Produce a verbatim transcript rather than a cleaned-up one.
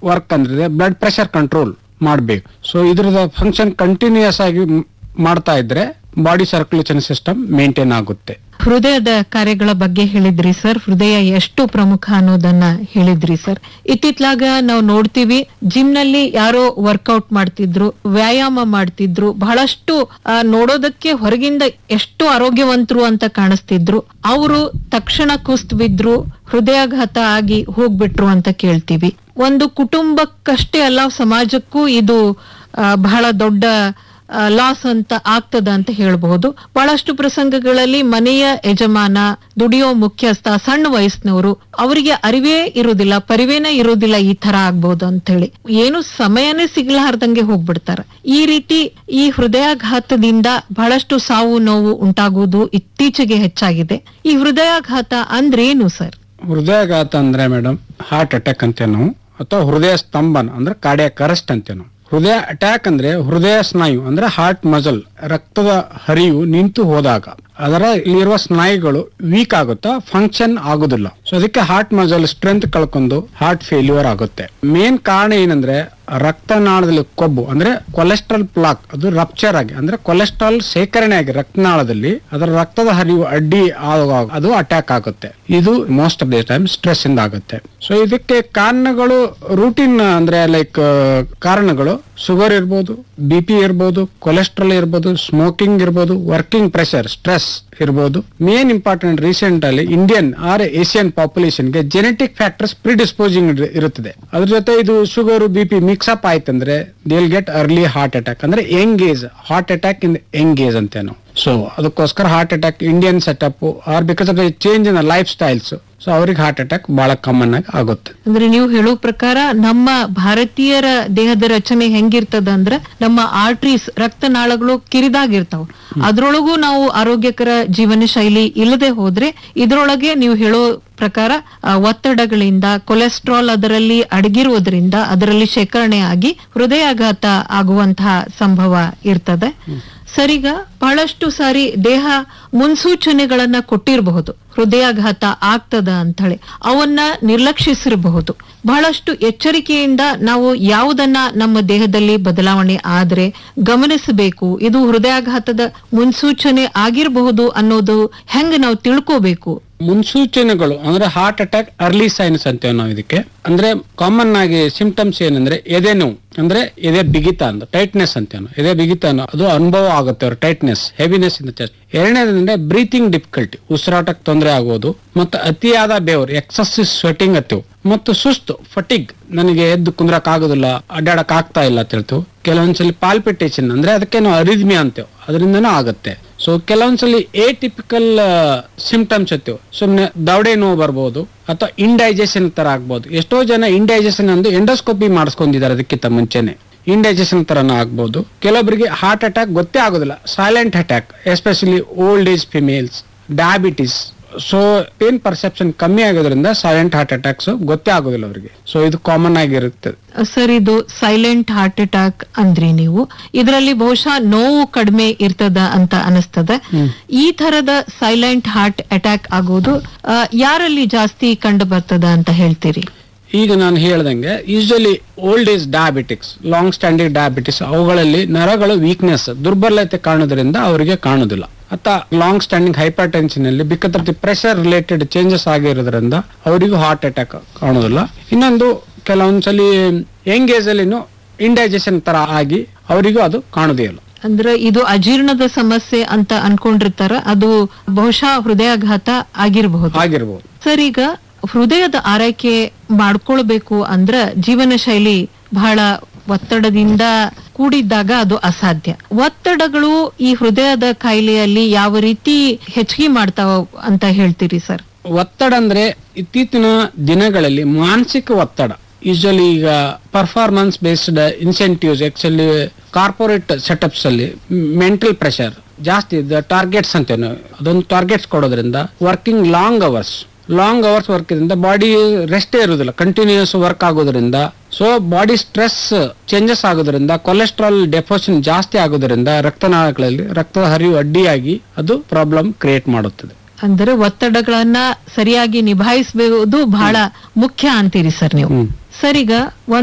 Work ಅಂದ್ರೆ blood pressure control ಮಾಡಬೇಕು. So ಇದ್ರದ function continuous ಆಗಿ ಮ್- ಮಾಡ್ತಾ ಇದ್ರೆ ಬಾಡಿ ಸರ್ಕ್ಯುಲೇಷನ್ ಸಿಸ್ಟಮ್ ಮೇಂಟೈನ್ ಆಗುತ್ತೆ. ಹೃದಯದ ಕಾರ್ಯಗಳ ಬಗ್ಗೆ ಹೇಳಿದ್ರಿ ಸರ್, ಹೃದಯ ಎಷ್ಟು ಪ್ರಮುಖ ಅನ್ನೋದನ್ನ ಹೇಳಿದ್ರಿ ಸರ್. ಇತ್ತಿತ್ಲಾಗ ನಾವು ನೋಡ್ತೀವಿ ಜಿಮ್ ನಲ್ಲಿ ಯಾರೋ ವರ್ಕೌಟ್ ಮಾಡ್ತಿದ್ರು, ವ್ಯಾಯಾಮ ಮಾಡ್ತಿದ್ರು, ಬಹಳಷ್ಟು ಆ, ನೋಡೋದಕ್ಕೆ ಹೊರಗಿಂದ ಎಷ್ಟು ಆರೋಗ್ಯವಂತರು ಅಂತ ಕಾಣಿಸ್ತಿದ್ರು. ಅವರು ತಕ್ಷಣ ಕುಸ್ತ್ ಬಿದ್ರು, ಹೃದಯಾಘಾತ ಆಗಿ ಹೋಗ್ಬಿಟ್ರು ಅಂತ ಕೇಳ್ತೀವಿ. ಒಂದು ಕುಟುಂಬಕ್ಕಷ್ಟೇ ಅಲ್ಲ, ಸಮಾಜಕ್ಕೂ ಇದು ಆ, ಬಹಳ ದೊಡ್ಡ ಲಾಸ್ ಅಂತ ಆಗ್ತದ ಅಂತ ಹೇಳಬಹುದು. ಬಹಳಷ್ಟು ಪ್ರಸಂಗಗಳಲ್ಲಿ ಮನೆಯ ಯಜಮಾನ, ದುಡಿಯೋ ಮುಖ್ಯಸ್ಥ, ಸಣ್ಣ ವಯಸ್ಸಿನವರು, ಅವರಿಗೆ ಅರಿವೇ ಇರುವುದಿಲ್ಲ, ಪರಿವೇನ ಇರುವುದಿಲ್ಲ ಈ ತರ ಆಗ್ಬಹುದು ಅಂತ ಹೇಳಿ, ಏನು ಸಮಯನೇ ಸಿಗ್ಲಾರ್ದಂಗೆ ಹೋಗ್ಬಿಡ್ತಾರ. ಈ ರೀತಿ ಈ ಹೃದಯಾಘಾತದಿಂದ ಬಹಳಷ್ಟು ಸಾವು ನೋವು ಉಂಟಾಗುವುದು ಇತ್ತೀಚೆಗೆ ಹೆಚ್ಚಾಗಿದೆ. ಈ ಹೃದಯಾಘಾತ ಅಂದ್ರೆ ಏನು ಸರ್? ಹೃದಯಾಘಾತ ಅಂದ್ರೆ ಮೇಡಮ್ ಹಾರ್ಟ್ ಅಟ್ಯಾಕ್ ಅಂತೇವೆ ನಾವು, ಅಥವಾ ಹೃದಯ ಸ್ತಂಭನ ಅಂದ್ರೆ ಕಾರ್ಡಿಯಾಕ್ ಅರೆಸ್ಟ್ ಅಂತೇವೆ ನಾವು. ಹೃದಯ ಅಟ್ಯಾಕ್ ಅಂದ್ರೆ ಹೃದಯ ಸ್ನಾಯು ಅಂದ್ರೆ ಹಾರ್ಟ್ ಮಜಲ್, ರಕ್ತದ ಹರಿವು ನಿಂತು ಹೋದಾಗ ಅದರ ಇಲ್ಲಿರುವ ಸ್ನಾಯುಗಳು ವೀಕ್ ಆಗುತ್ತಾ, ಫಂಕ್ಷನ್ ಆಗುದಿಲ್ಲ. ಸೊ ಅದಕ್ಕೆ ಹಾರ್ಟ್ ಮಜಲ್ ಸ್ಟ್ರೆಂತ್ ಕಳ್ಕೊಂಡು ಹಾರ್ಟ್ ಫೇಲ್ಯೂರ್ ಆಗುತ್ತೆ. ಮೇನ್ ಕಾರಣ ಏನಂದ್ರೆ ರಕ್ತನಾಳದಲ್ಲಿ ಕೊಬ್ಬು ಅಂದ್ರೆ ಕೊಲೆಸ್ಟ್ರಾಲ್ ಪ್ಲಾಕ್ ಅದು ರಪ್ಚರ್ ಆಗಿ, ಅಂದ್ರೆ ಕೊಲೆಸ್ಟ್ರಾಲ್ ಶೇಖರಣೆ ಆಗಿ ರಕ್ತನಾಳದಲ್ಲಿ ಅದರ ರಕ್ತದ ಹರಿವು ಅಡ್ಡಿ ಆದಾಗ ಅದು ಅಟ್ಯಾಕ್ ಆಗುತ್ತೆ. ಇದು most of the time stress ಇಂದ ಆಗುತ್ತೆ. ಸೊ ಇದಕ್ಕೆ ಕಾರಣಗಳು ರೂಟೀನ್ ಅಂದ್ರೆ ಲೈಕ್ ಕಾರಣಗಳು ಶುಗರ್ ಇರ್ಬೋದು, ಬಿ ಪಿ ಇರ್ಬೋದು, ಕೊಲೆಸ್ಟ್ರಾಲ್ ಇರ್ಬೋದು, ಸ್ಮೋಕಿಂಗ್ ಇರ್ಬೋದು, ವರ್ಕಿಂಗ್ ಪ್ರೆಷರ್, ಸ್ಟ್ರೆಸ್ ಇರ್ಬೋದು. ಮೇನ್ ಇಂಪಾರ್ಟೆಂಟ್ ರೀಸೆಂಟ್ ಅಲ್ಲಿ ಇಂಡಿಯನ್ ಆರ್ ಏಷಿಯನ್ ಪಾಪ್ಯುಲೇಷನ್ ಗೆ ಜೆನೆಟಿಕ್ ಫ್ಯಾಕ್ಟರ್ಸ್ ಪ್ರಿಡಿಸ್ಪೋಸಿಂಗ್ ಇರುತ್ತದೆ. ಅದ್ರ ಜೊತೆ ಇದು sugar B P mix up ಆಯ್ತಂದ್ರೆ they will get early heart attack ಅಂದ್ರೆ Young age heart attack in young age ಅಂತ ನಾವು. ಸೊ ಅದಕ್ಕೋಸ್ಕರ heart attack Indian setup are because of the change in life styles, so ಅವ್ರಿಗೆ heart attack ಬಹಳ common ಆಗಿ ಆಗುತ್ತೆ. ಅಂದ್ರೆ ನೀವು ಹೇಳೋ ಪ್ರಕಾರ ನಮ್ಮ ಭಾರತೀಯರ ದೇಹದ ರಚನೆ ಹೆಂಗಿರ್ತದ ಅಂದ್ರೆ ನಮ್ಮ ಆರ್ಟ್ರೀಸ್ ರಕ್ತನಾಳಗಳು ಕಿರಿದಾಗಿರ್ತಾವ. ಅದ್ರೊಳಗೂ ನಾವು ಆರೋಗ್ಯಕರ ಜೀವನ ಶೈಲಿ ಇಲ್ಲದೆ ಹೋದ್ರೆ ಇದ್ರೊಳಗೆ ನೀವು ಹೇಳೋ ಪ್ರಕಾರ ಆ, ಒತ್ತಡಗಳಿಂದ ಕೊಲೆಸ್ಟ್ರಾಲ್ ಅದರಲ್ಲಿ ಅಡಗಿರುವುದರಿಂದ ಅದರಲ್ಲಿ ಶೇಖರಣೆ ಆಗಿ ಹೃದಯಾಘಾತ ಆಗುವಂತಹ ಸಂಭವ ಇರ್ತದೆ. ಸರಿಗ ಬಹಳಷ್ಟು ಸಾರಿ ದೇಹ ಮುನ್ಸೂಚನೆಗಳನ್ನ ಕೊಟ್ಟಿರಬಹುದು, ಹೃದಯಾಘಾತ ಆಗ್ತದ ಅಂತ ಹೇಳಿ ಅವನ್ನ ನಿರ್ಲಕ್ಷಿಸಿರಬಹುದು. ಬಹಳಷ್ಟು ಎಚ್ಚರಿಕೆಯಿಂದ ನಾವು ಯಾವುದನ್ನ ನಮ್ಮ ದೇಹದಲ್ಲಿ ಬದಲಾವಣೆ ಆದ್ರೆ ಗಮನಿಸಬೇಕು, ಇದು ಹೃದಯಾಘಾತದ ಮುನ್ಸೂಚನೆ ಆಗಿರಬಹುದು ಅನ್ನೋದು ಹೆಂಗ ನಾವು ತಿಳ್ಕೋಬೇಕು? ಮುನ್ಸೂಚನೆಗಳು ಅಂದ್ರೆ ಹಾರ್ಟ್ ಅಟ್ಯಾಕ್ ಅರ್ಲಿ ಸೈನ್ಸ್ ಅಂತೇವೆ ನಾವು ಇದಕ್ಕೆ. ಅಂದ್ರೆ ಕಾಮನ್ ಆಗಿ ಸಿಂಪ್ಟಮ್ಸ್ ಏನಂದ್ರೆ ಎದೆ ನೋವು ಅಂದ್ರೆ ಎದೆ ಬಿಗಿತ ಅಂತ, ಟೈಟ್ನೆಸ್ ಅಂತೇವೆ. ಎದೆ ಬಿಗಿತ ಅನ್ನೋ ಅದು ಅನುಭವ ಆಗುತ್ತೆ, ಅವ್ರ tightness, heaviness in the chest. ಎರಡನೇದಂದ್ರೆ breathing difficulty, ಉಸಿರಾಟಕ್ಕೆ ತೊಂದರೆ ಆಗೋದು, ಮತ್ತು ಅತಿಯಾದ ಬೇವರು, ಎಕ್ಸಸಿವ್ ಸ್ವೆಟಿಂಗ್ ಅತ್ತೇವು, ಮತ್ತು ಸುಸ್ತು ಫಟಿಗ್, ನನಗೆ ಎದ್ದು ಕುಂದ್ರಕ್ ಆಗೋದಿಲ್ಲ, ಅಡ್ಡಾಡಕ್ ಆಗ್ತಾ ಇಲ್ಲ ಅಂತ ಹೇಳ್ತೇವೆ. ಕೆಲವೊಂದ್ಸಲಿ ಪಾಲ್ಪಿಟೇಷನ್ ಅಂದ್ರೆ ಅದಕ್ಕೆ ನಾವು ಅರಿದ್ಮಿಯಾ ಅಂತೇವೆ, ಅದರಿಂದನೂ ಆಗುತ್ತೆ. ಸೊ ಕೆಲವೊಂದ್ಸಲಿ ಎ ಟಿಪಿಕಲ್ ಸಿಂಪ್ಟಮ್ಸ್ ಇರ್ತೇವೆ, ಸುಮ್ನೆ ದವಡೆ ನೋವು ಬರ್ಬೋದು ಅಥವಾ ಇಂಡೈಜೆಷನ್ ತರ ಆಗ್ಬೋದು. ಎಷ್ಟೋ ಜನ ಇಂಡೈಜೆಷನ್ ಅಂದ್ರೆ ಎಂಡೋಸ್ಕೋಪಿ ಮಾಡಿಸ್ಕೊಂಡಿದ್ದಾರೆ ಅದಕ್ಕಿಂತ ಮುಂಚೆನೆ, ಇಂಡೈಜೆಷನ್ ತರನ ಆಗ್ಬೋದು. ಕೆಲವೊಬ್ಬರಿಗೆ ಹಾರ್ಟ್ ಅಟ್ಯಾಕ್ ಗೊತ್ತೇ ಆಗೋದಿಲ್ಲ, silent attack, especially old age females, diabetes. So pain perception ಕಮ್ಮಿ ಆಗೋದ್ರಿಂದ ಸೈಲೆಂಟ್ ಹಾರ್ಟ್ ಅಟ್ಯಾಕ್ಸ್ ಗೊತ್ತೇ ಆಗೋದಿಲ್ಲ ಅವರಿಗೆ. ಸೊ ಇದು ಕಾಮನ್ ಆಗಿರುತ್ತೆ. ಸರ್, ಇದು ಸೈಲೆಂಟ್ ಹಾರ್ಟ್ ಅಟ್ಯಾಕ್ ಅಂದ್ರಿ ನೀವು, ಇದರಲ್ಲಿ ಬಹುಶಃ ನೋವು ಕಡಿಮೆ ಇರ್ತದ ಅಂತ ಅನಿಸ್ತದೆ. ಈ ತರದ ಸೈಲೆಂಟ್ ಹಾರ್ಟ್ ಅಟ್ಯಾಕ್ ಆಗೋದು ಆ, ಯಾರಲ್ಲಿ ಜಾಸ್ತಿ ಕಂಡು ಬರ್ತದ ಅಂತ ಹೇಳ್ತೀರಿ? ಈಗ ನಾನು ಹೇಳ್ದಂಗೆ usually old age diabetics, long standing diabetes, ಅವುಗಳಲ್ಲಿ ನರಗಳು ವೀಕ್ನೆಸ್, ದುರ್ಬಲತೆ ಕಾಣೋದ್ರಿಂದ ಅವರಿಗೆ ಕಾಣುದಿಲ್ಲ. ಅಥವಾ ಲಾಂಗ್ ಸ್ಟ್ಯಾಂಡಿಂಗ್ ಹೈಪರ್ ಟೆನ್ಷನ್ ಅಲ್ಲಿ because of the pressure related changes ಆಗಿರೋದ್ರಿಂದ ಅವರಿಗೂ ಹಾರ್ಟ್ ಅಟ್ಯಾಕ್ ಕಾಣೋದಿಲ್ಲ. ಇನ್ನೊಂದು ಕೆಲವೊಂದ್ಸಲಿ ಯಂಗ್ ಏಜ್ ಅಲ್ಲಿ ಇಂಡೈಜೆಷನ್ ತರ ಆಗಿ ಅವರಿಗೂ ಅದು ಕಾಣೋದೇ ಇಲ್ಲ. ಅಂದ್ರೆ ಇದು ಅಜೀರ್ಣದ ಸಮಸ್ಯೆ ಅಂತ ಅನ್ಕೊಂಡಿರ್ತಾರ, ಅದು ಬಹುಶಃ ಹೃದಯಾಘಾತ ಆಗಿರಬಹುದು ಆಗಿರ್ಬೋದು. ಸರ್, ಈಗ ಹೃದಯದ ಆರೈಕೆ ಮಾಡ್ಕೊಳ್ಬೇಕು ಅಂದ್ರ ಜೀವನ ಶೈಲಿ ಬಹಳ ಒತ್ತಡದಿಂದ ಕೂಡಿದ್ದಾಗ ಅದು ಅಸಾಧ್ಯ. ಒತ್ತಡಗಳು ಈ ಹೃದಯದ ಕಾಯಿಲೆಯಲ್ಲಿ ಯಾವ ರೀತಿ ಹೆಚ್ಚಿಗೆ ಮಾಡ್ತಾವ ಅಂತ ಹೇಳ್ತೀರಿ ಸರ್? ಒತ್ತಡ ಅಂದ್ರೆ ಇತ್ತೀಚಿನ ದಿನಗಳಲ್ಲಿ ಮಾನಸಿಕ ಒತ್ತಡ, ಯೂಶಲಿ ಈಗ performance based incentives, actually corporate setups ಅಲ್ಲಿ ಮೆಂಟಲ್ ಪ್ರೆಷರ್ ಜಾಸ್ತಿ, ಟಾರ್ಗೆಟ್ಸ್ ಅಂತೇವೆ ನಾವು, ಅದೊಂದು ಟಾರ್ಗೆಟ್ಸ್ ಕೊಡೋದ್ರಿಂದ working long hours long hours work ಇಂದ ಬಾಡಿ ರೆಸ್ಟೇ ಇರುವುದಿಲ್ಲ, ಕಂಟಿನ್ಯೂಸ್ ವರ್ಕ್ ಆಗೋದ್ರಿಂದ. ಸೊ ಬಾಡಿ ಸ್ಟ್ರೆಸ್ ಚೇಂಜಸ್ ಆಗೋದ್ರಿಂದ, ಕೊಲೆಸ್ಟ್ರಾಲ್ ಡೆಫೋಷನ್ ಜಾಸ್ತಿ ಆಗೋದ್ರಿಂದ ರಕ್ತನಾಳಗಳಲ್ಲಿ ರಕ್ತದ ಹರಿವು ಅಡ್ಡಿಯಾಗಿ ಅದು ಪ್ರಾಬ್ಲಮ್ ಕ್ರಿಯೇಟ್ ಮಾಡುತ್ತದೆ. ಅಂದ್ರೆ ಒತ್ತಡಗಳನ್ನ ಸರಿಯಾಗಿ ನಿಭಾಯಿಸಬಹುದು ಬಹಳ ಮುಖ್ಯ ಅಂತೀರಿ ಸರ್ ನೀವು. ಸರಿಗ